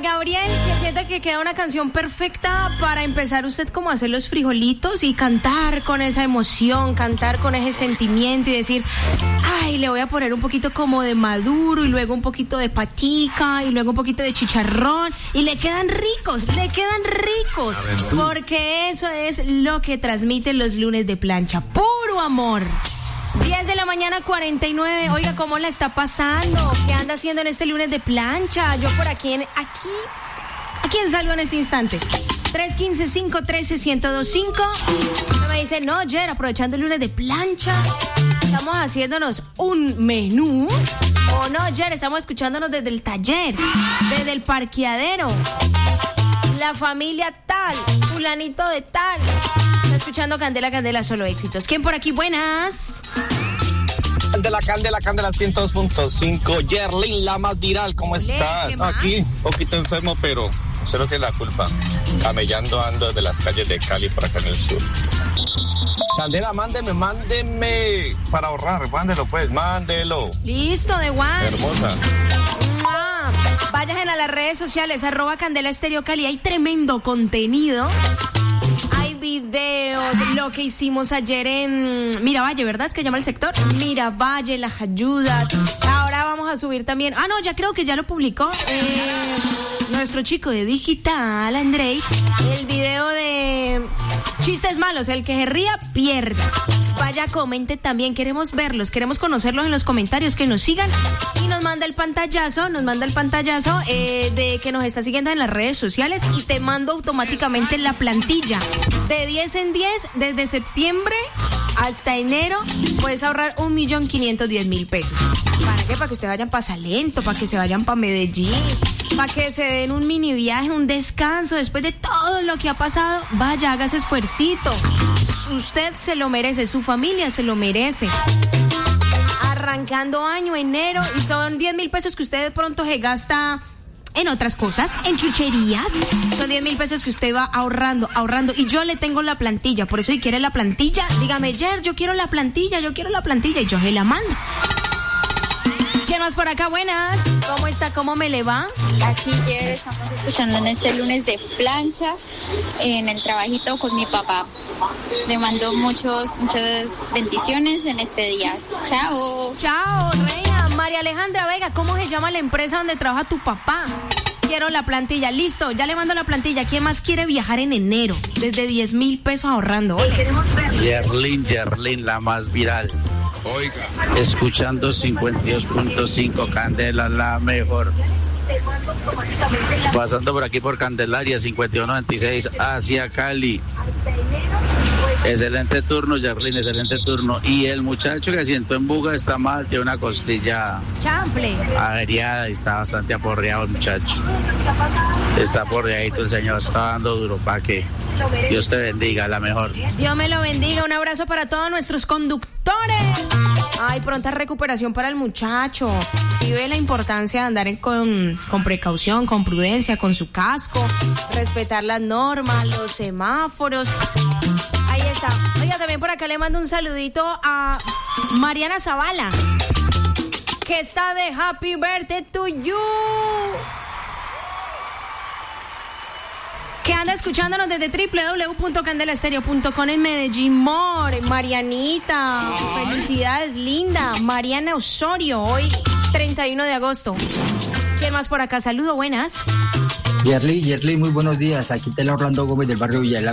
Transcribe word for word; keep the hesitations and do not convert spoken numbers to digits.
Gabriel, que siento que queda una canción perfecta para empezar usted como a hacer los frijolitos y cantar con esa emoción, cantar con ese sentimiento y decir, ay, le voy a poner un poquito como de maduro y luego un poquito de patica y luego un poquito de chicharrón y le quedan ricos, le quedan ricos, porque eso es lo que transmiten los lunes de plancha, puro amor. diez de la mañana, cuarenta y nueve. Oiga, ¿cómo la está pasando? ¿Qué anda haciendo en este lunes de plancha? Yo por aquí, en, aquí, aquí en salgo en este instante. tres uno cinco, cinco uno tres, seis cero dos cinco. Me dice, no, Jer, aprovechando el lunes de plancha, estamos haciéndonos un menú. O no, Jer, estamos escuchándonos desde el taller, desde el parqueadero. La familia tal, fulanito de tal. Está escuchando Candela, Candela, solo éxitos. ¿Quién por aquí? Buenas. Candela, Candela, Candela ciento dos punto cinco. Yerlin, la más viral, ¿cómo estás? Aquí, un poquito enfermo, pero usted no tiene la culpa. Camellando ando desde las calles de Cali por acá en el sur. Candela, mándeme, mándeme para ahorrar, mándelo pues, mándelo. Listo, de Juan. Hermosa. Vayan a las redes sociales, arroba Candela Estéreo Cali, hay tremendo contenido. Hay videos, lo que hicimos ayer en Miravalle, ¿verdad? Es que llama el sector Miravalle, Las Ayudas. Ahora vamos a subir también, ah no, ya creo que ya lo publicó eh, nuestro chico de digital, Andrei, el video de chistes malos, el que se ría pierde. Vaya, comente también, queremos verlos, queremos conocerlos en los comentarios, que nos sigan y nos manda el pantallazo, nos manda el pantallazo eh, de que nos está siguiendo en las redes sociales y te mando automáticamente la plantilla. De diez en diez, desde septiembre hasta enero, puedes ahorrar un millón quinientos diez mil pesos. ¿Para qué? Para que ustedes vayan para Salento, para que se vayan para Medellín, para que se den un mini viaje, un descanso después de todo lo que ha pasado. Vaya, hágase esfuercito. Usted se lo merece, su familia se lo merece. Arrancando año, enero, y son diez mil pesos que usted de pronto se gasta en otras cosas, en chucherías. Son diez mil pesos que usted va ahorrando, ahorrando. Y yo le tengo la plantilla, por eso si quiere la plantilla, dígame, Jer, yo quiero la plantilla, yo quiero la plantilla, y yo se la mando. ¿Quién más por acá? Buenas. ¿Cómo está? ¿Cómo me le va? Aquí, Jer, estamos escuchando en este lunes de plancha en el trabajito con mi papá. Le mando muchos, muchas bendiciones en este día. Chao. Chao, reina. María Alejandra Vega, ¿cómo se llama la empresa donde trabaja tu papá? Quiero la plantilla. Listo, ya le mando la plantilla. ¿Quién más quiere viajar en enero? Desde diez mil pesos ahorrando. Yerlin, Yerlin, la más viral. Oiga. Escuchando cincuenta y dos punto cinco, Candela, la mejor. Pasando por aquí por Candelaria, cincuenta y uno noventa y seis, hacia Cali. Excelente turno, Yerlin, excelente turno. Y el muchacho que siento en Buga está mal, tiene una costilla Chample. averiada y está bastante aporreado el muchacho. Está aporreadito el señor, está dando duro para que Dios te bendiga, la mejor. Dios me lo bendiga, un abrazo para todos nuestros conductores. Ay, pronta recuperación para el muchacho. Si ve la importancia de andar en, con, con precaución, con prudencia, con su casco, respetar las normas, los semáforos. Ahí está. Oiga, también por acá le mando un saludito a Mariana Zavala, que está de Happy Birthday to you. Que anda escuchándonos desde doble u doble u doble u punto candela estéreo punto com en Medellín. More, Marianita, felicidades, linda. Mariana Osorio, hoy treinta y uno de agosto. ¿Quién más por acá? Saludo, buenas. Yerli, Yerli, muy buenos días. Aquí te la Orlando Gómez del barrio Villa